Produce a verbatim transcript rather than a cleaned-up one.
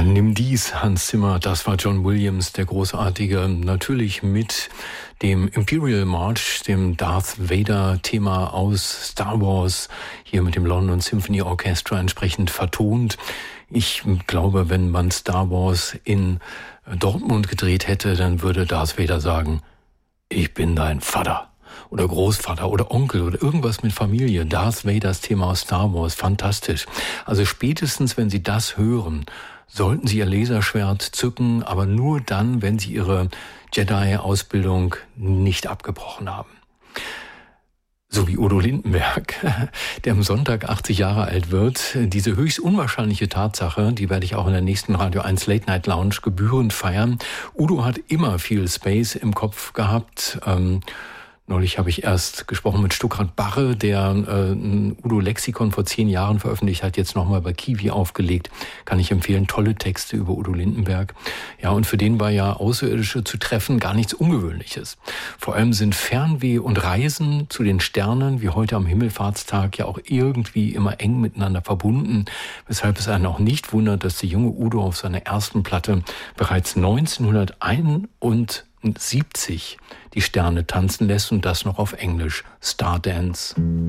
Nimm dies, Hans Zimmer, das war John Williams, der Großartige, natürlich mit dem Imperial March, dem Darth Vader-Thema aus Star Wars, hier mit dem London Symphony Orchestra entsprechend vertont. Ich glaube, wenn man Star Wars in Dortmund gedreht hätte, dann würde Darth Vader sagen, ich bin dein Vater. Oder Großvater oder Onkel oder irgendwas mit Familie. Darth Vaders Thema aus Star Wars, fantastisch. Also spätestens, wenn Sie das hören, sollten Sie Ihr Laserschwert zücken, aber nur dann, wenn Sie Ihre Jedi-Ausbildung nicht abgebrochen haben. So wie Udo Lindenberg, der am Sonntag achtzig Jahre alt wird. Diese höchst unwahrscheinliche Tatsache, die werde ich auch in der nächsten Radio eins Late Night Lounge gebührend feiern. Udo hat immer viel Space im Kopf gehabt. Ähm, Neulich habe ich erst gesprochen mit Stuckrad Barre, der äh, ein Udo-Lexikon vor zehn Jahren veröffentlicht hat, jetzt nochmal bei Kiwi aufgelegt. Kann ich empfehlen, tolle Texte über Udo Lindenberg. Ja, und für den war ja Außerirdische zu treffen gar nichts Ungewöhnliches. Vor allem sind Fernweh und Reisen zu den Sternen, wie heute am Himmelfahrtstag, ja auch irgendwie immer eng miteinander verbunden, weshalb es einen auch nicht wundert, dass der junge Udo auf seiner ersten Platte bereits neunzehnhunderteinundsiebzig die Sterne tanzen lässt und das noch auf Englisch. Stardance.